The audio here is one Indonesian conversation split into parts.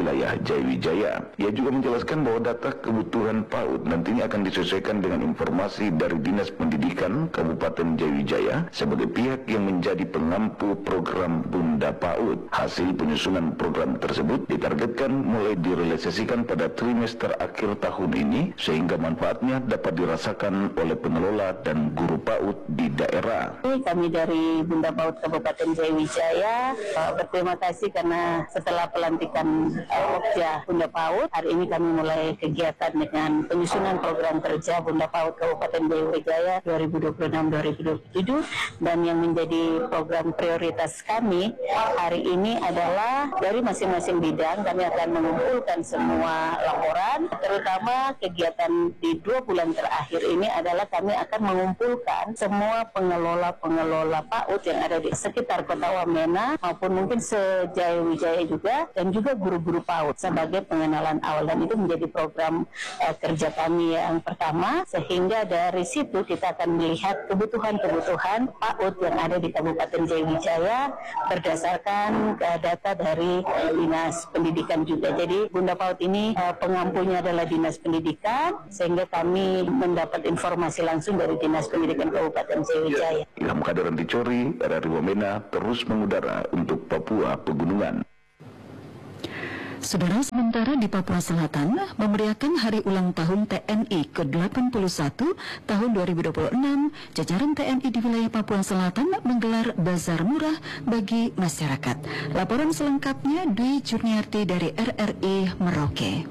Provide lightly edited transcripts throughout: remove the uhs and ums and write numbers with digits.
wilayah Jayawijaya. Ia juga menjelaskan bahwa data kebutuhan PAUD nantinya akan disesuaikan dengan informasi dari Dinas Pendidikan Kabupaten Jayawijaya sebagai pihak yang menjadi pengampu program Bunda PAUD. Hasil penyusunan program tersebut ditargetkan mulai direalisasikan pada trimester akhir tahun ini sehingga manfaatnya dapat dirasakan oleh pengelola dan guru PAUD di daerah. Kami dari Bunda PAUD Kabupaten Jayawijaya berterima kasih karena setelah pelantikan Pokja Bunda PAUD, hari ini kami mulai kegiatan dengan penyusunan program kerja Bunda PAUD Kabupaten Jayawijaya 2026-2027, dan yang menjadi program prioritas kami hari ini adalah dari masing-masing bidang kami akan mengumpulkan semua laporan, terutama kegiatan di 2 bulan terakhir ini adalah kami akan mengumpulkan semua pengelola PAUD yang ada di sekitar Kota Wamena maupun mungkin se-Jayawijaya juga, dan juga guru-guru PAUD sebagai pengenalan awal, dan itu menjadi program kerja kami yang pertama, sehingga dari situ kita akan melihat kebutuhan PAUD yang ada di Kabupaten Jayawijaya berdasarkan data dari Dinas Pendidikan juga. Jadi Bunda PAUD ini pengampunya adalah Dinas Pendidikan, sehingga kami mendapat informasi langsung dari Dinas Pendidikan Kabupaten Jayawijaya. Ilham Kader Anticori, RRI Wamena terus mengudara untuk Papua Pegunungan. Saudara, sementara di Papua Selatan memeriahkan Hari Ulang Tahun TNI ke-81 tahun 2026, jajaran TNI di wilayah Papua Selatan menggelar bazar murah bagi masyarakat. Laporan selengkapnya Dwi Jurniarti dari RRI Merauke.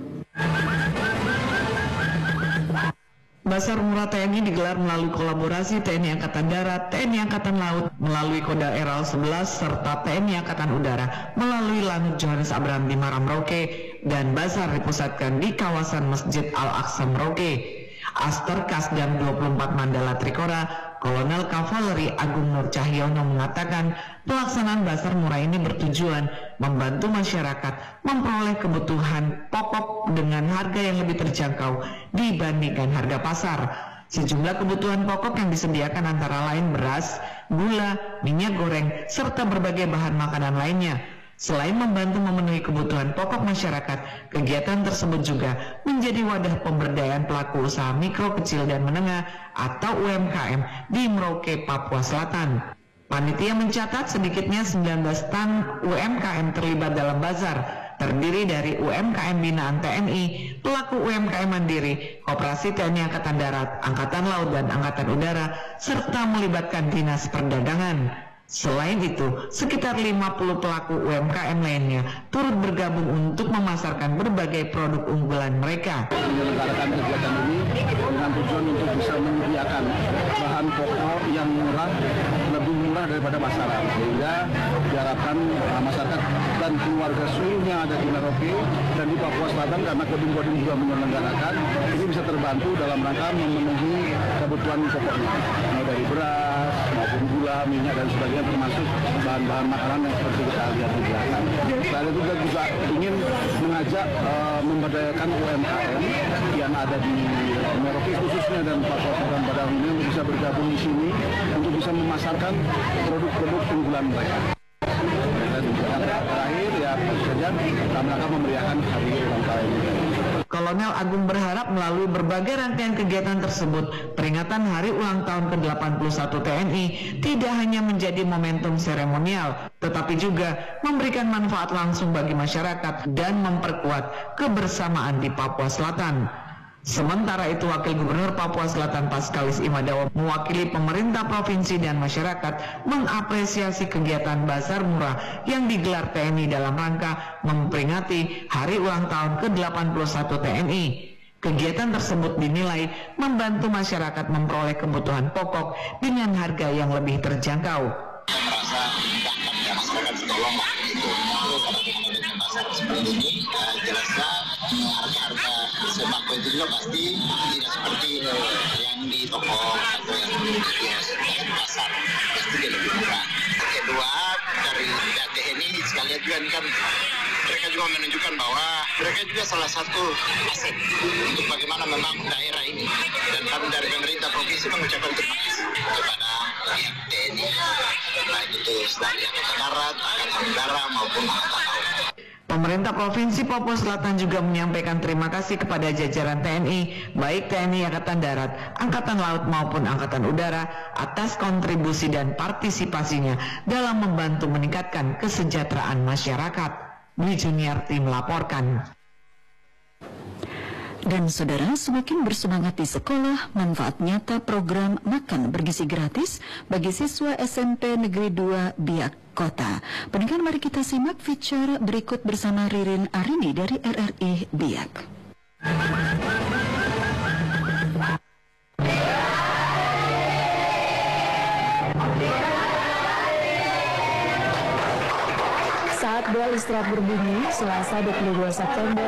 Bazar Murah TNI digelar melalui kolaborasi TNI Angkatan Darat, TNI Angkatan Laut melalui Koda Eral 11 serta TNI Angkatan Udara melalui Lanut Johannes Abraham di Muara Merauke, dan bazar dipusatkan di kawasan Masjid Al-Aqsa Merauke. Aster Kasdam 24 Mandala Trikora, Kolonel Kavaleri Agung Nur Cahyono mengatakan pelaksanaan bazar murah ini bertujuan membantu masyarakat memperoleh kebutuhan pokok dengan harga yang lebih terjangkau dibandingkan harga pasar. Sejumlah kebutuhan pokok yang disediakan antara lain beras, gula, minyak goreng, serta berbagai bahan makanan lainnya. Selain membantu memenuhi kebutuhan pokok masyarakat, kegiatan tersebut juga menjadi wadah pemberdayaan pelaku usaha mikro, kecil, dan menengah atau UMKM di Merauke, Papua Selatan. Panitia mencatat sedikitnya 19 tan UMKM terlibat dalam bazar, terdiri dari UMKM binaan TNI, pelaku UMKM mandiri, Koperasi TNI Angkatan Darat, Angkatan Laut, dan Angkatan Udara, serta melibatkan Dinas Perdagangan. Selain itu, sekitar 50 pelaku UMKM lainnya turut bergabung untuk memasarkan berbagai produk unggulan mereka. Menyelenggarakan kegiatan ini dengan tujuan untuk bisa menyediakan bahan pokok yang murah, lebih murah daripada pasaran, sehingga diharapkan masyarakat dan keluarga seluruhnya yang ada di Merauke dan di Papua Selatan, karena Kodim-Kodim juga menyelenggarakan, ini bisa terbantu dalam rangka memenuhi kebutuhan pokoknya, mulai dari beras maupun gula, minyak, dan sebagainya, termasuk bahan-bahan makanan yang seperti kita lihat di belakang. Selain itu juga ingin mengajak memberdayakan UMKM yang ada di Merauke khususnya dan Papua Selatan pada umumnya untuk bisa bergabung di sini untuk bisa memasarkan produk-produk unggulan mereka. Dan terakhir ya saja dalam rangka memeriahkan hari ulang tahun ini. Kolonel Agung berharap melalui berbagai rangkaian kegiatan tersebut, peringatan Hari Ulang Tahun ke-81 TNI tidak hanya menjadi momentum seremonial, tetapi juga memberikan manfaat langsung bagi masyarakat dan memperkuat kebersamaan di Papua Selatan. Sementara itu, Wakil Gubernur Papua Selatan Paskalis Imadawa mewakili pemerintah provinsi dan masyarakat mengapresiasi kegiatan bazar murah yang digelar TNI dalam rangka memperingati Hari Ulang Tahun ke-81 TNI. Kegiatan tersebut dinilai membantu masyarakat memperoleh kebutuhan pokok dengan harga yang lebih terjangkau. Merasa bahkan ya masyarakat tertolong gitu. Dengan pasar seperti ini jelasnya harga-harga sembako itu juga pasti tidak seperti yang di toko atau yang di kios dan pasar, pasti dia lebih murah. Kedua, dari TNI sekalian juga ini kan mereka juga menunjukkan bahwa mereka juga salah satu aset untuk bagaimana memang daerah ini, dan kami dari pemerintah provinsi mengucapkan terima kasih kepada pihak TNI, baik itu dari Angkatan Darat, Angkatan Udara maupun Angkatan Laut. Pemerintah Provinsi Papua Selatan juga menyampaikan terima kasih kepada jajaran TNI, baik TNI Angkatan Darat, Angkatan Laut maupun Angkatan Udara atas kontribusi dan partisipasinya dalam membantu meningkatkan kesejahteraan masyarakat. Dwi Juniarti melaporkan. Dan saudara, semakin bersemangat di sekolah, manfaat nyata program makan bergizi gratis bagi siswa SMP Negeri 2 Biak Kota. Pendengar, mari kita simak feature berikut bersama Ririn Arini dari RRI Biak. Saat bel istirahat berbunyi, Selasa 22 September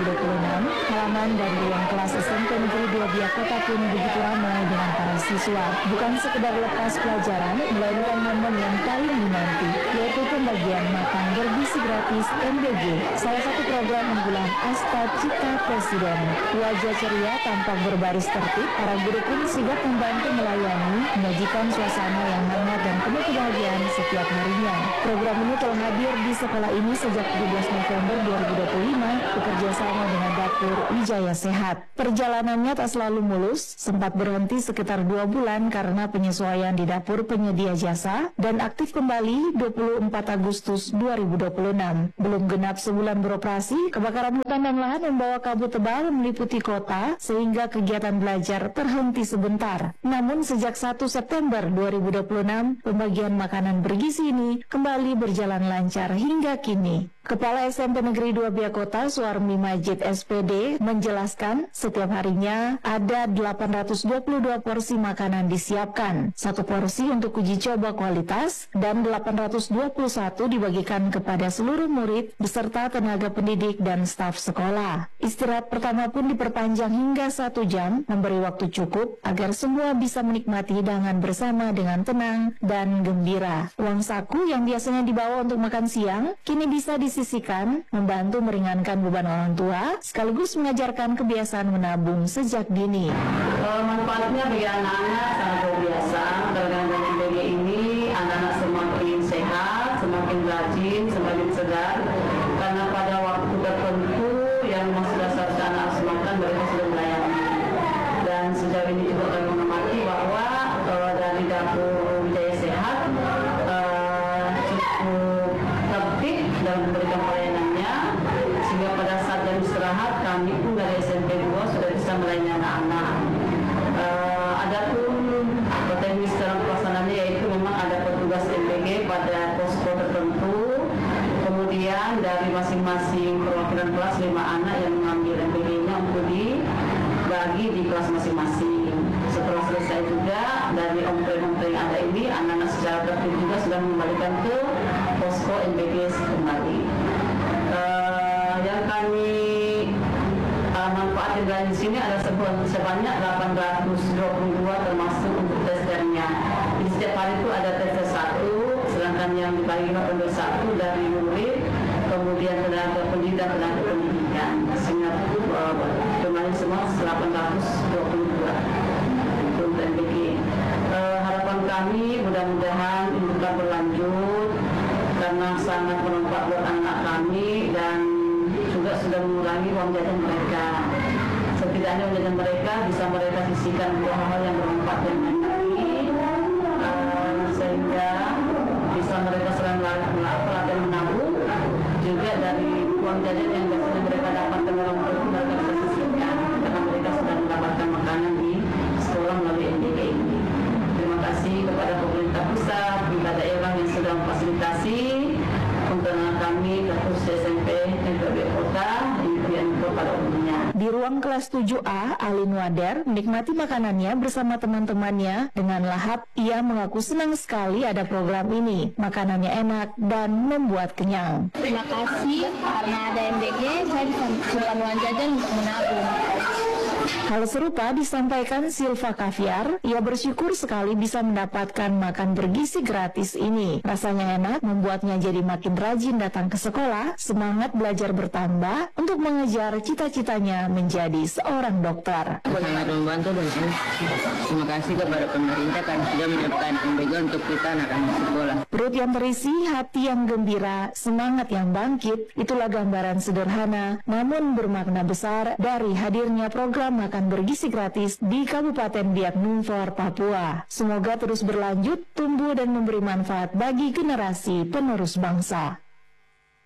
2026, halaman dan ruang kelas SMP Negeri 2 Biak Kota pun begitu ramai dengan para siswa. Bukan sekedar lepas pelajaran, melainkan momen yang paling dinanti, yaitu pembagian makan bergizi gratis MBG, salah satu program unggulan Asta Cita Presiden. Wajah ceria tampak berbaris tertib, para guru pun sigap membantu melayani, menyajikan suasana yang hangat dan penuh kebahagiaan setiap harinya. Program ini telah hadir di sekolah ini sejak 17 November 2025 bekerjasama dengan Dapur Wijaya Sehat. Perjalanannya tak selalu mulus, sempat berhenti sekitar 2 bulan karena penyesuaian di dapur penyedia jasa dan aktif kembali 24 Agustus 2026. Belum genap sebulan beroperasi, kebakaran hutan dan lahan membawa kabut tebal meliputi kota sehingga kegiatan belajar terhenti sebentar. Namun sejak 1 September 2026, pembagian makanan bergizi ini kembali berjalan lancar hingga kini. Kepala SMP Negeri 2 Biak Kota, Suarmi Majid SPD, menjelaskan setiap harinya ada 822 porsi makanan disiapkan. 1 porsi untuk uji coba kualitas dan 821 dibagikan kepada seluruh murid beserta tenaga pendidik dan staf sekolah. Istirahat pertama pun diperpanjang hingga 1 jam, memberi waktu cukup agar semua bisa menikmati hidangan bersama dengan tenang dan gembira. Uang saku yang biasanya dibawa untuk makan siang kini bisa disisihkan, membantu meringankan beban orang tua, sekaligus mengajarkan kebiasaan menabung sejak dini. Manfaatnya bagi anak-anak sangat luar biasa. Dengan MBG ini, anak-anak semakin sehat, semakin rajin, semakin sedar. Karena pada waktu tertentu yang sudah seharusnya anak makan, mereka sudah melayani. Dan sejauh ini juga kami mengamati bahwa dari Dapur Wijaya Sehat cukup tertib dalam memberikan pelayanannya, sehingga pada saat jam istirahat kami pun dari SMP 2 sudah bisa melayani anak-anak. Adapun teknis dalam pelaksanaannya yaitu memang ada petugas MBG pada posko tertentu, kemudian dari masing-masing perwakilan kelas 5 anak yang mengambil MBG-nya untuk dibagi di kelas masing-masing. Setelah selesai juga dari ompreng-ompreng yang ada ini, anak-anak secara tertib juga sudah mengembalikan ke posko MBG kembali. Yang kami manfaat di sini ada sebanyak 822 termasuk untuk testernya. Di setiap hari itu ada tester 1, sedangkan yang dibagi untuk 1 dari murid, kemudian tenaga pendidik dan tenaga pendidikan. Sehingga kembali semua 822 untuk MBG. Harapan kami mudah-mudahan ini tetap berlanjut karena sangat bermanfaat buat anak kami dan juga sudah mengurangi uang jajan mereka. Setidaknya uang jajan mereka bisa mereka sisihkan untuk hal-hal yang bermanfaat dan nanti sehingga bisa mereka selain pelatihan menabung, juga dari uang jajan yang biasanya mereka dapatkan dalam bulan mereka bisa sisihkan karena mereka sudah mendapatkan makanan di sekolah melalui MBG ini. Terima kasih kepada pemerintah pusat, pemerintah daerah yang sudah memfasilitasi untuk anak kami khusus SMP Negeri Biak Kota dan pada umumnya. Di ruang kelas 7A, Alin Wader menikmati makanannya bersama teman-temannya. Dengan lahap, ia mengaku senang sekali ada program ini. Makanannya enak dan membuat kenyang. Terima kasih karena ada MBG, saya bisa simpan uang jajan untuk menabung. Hal serupa disampaikan Silva Kaviar. Ia bersyukur sekali bisa mendapatkan makan bergizi gratis ini. Rasanya enak, membuatnya jadi makin rajin datang ke sekolah, semangat belajar bertambah untuk mengejar cita-citanya menjadi seorang dokter. Sangat membantu dan terima kasih kepada pemerintah karena sudah menyiapkan MBG untuk kita anak-anak sekolah. Perut yang terisi, hati yang gembira, semangat yang bangkit, itulah gambaran sederhana namun bermakna besar dari hadirnya program makan bergizi gratis di Kabupaten Biak Numfor, Papua. Semoga terus berlanjut, tumbuh dan memberi manfaat bagi generasi penerus bangsa.